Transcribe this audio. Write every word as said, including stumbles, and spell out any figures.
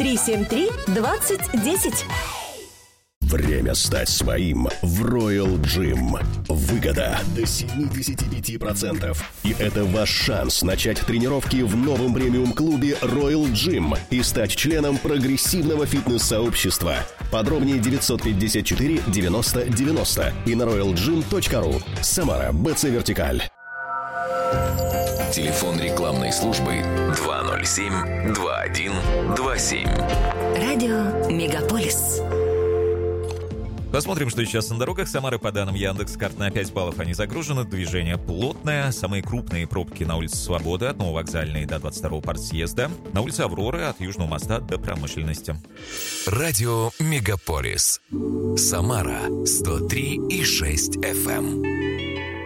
три семь три двадцать десять. Время стать своим в Royal Gym. Выгода до семьдесят пять процентов. И это ваш шанс начать тренировки в новом премиум-клубе Royal Gym и стать членом прогрессивного фитнес-сообщества. Подробнее девятьсот пятьдесят четыре девяносто девяносто и на роял джим точка ру. Самара, БЦ Вертикаль. Телефон рекламной службы два ноль семь два один два семь. Радио Мегаполис. Посмотрим, что сейчас на дорогах Самары. По данным Яндекс.Карт, на пять баллов они загружены. Движение плотное. Самые крупные пробки на улице Свободы от Нововокзальной до двадцать второго партсъезда. На улице Авроры от Южного моста до Промышленности. Радио Мегаполис. Самара сто три и шесть эф эм.